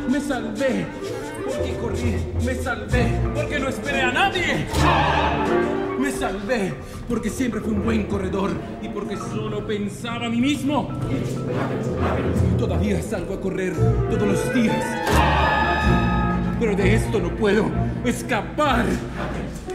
Me salvé porque corrí, me salvé porque no esperé a nadie. Me salvé porque siempre fui un buen corredor y porque solo pensaba a mí mismo. Todavía salgo a correr todos los días. Pero de esto no puedo escapar.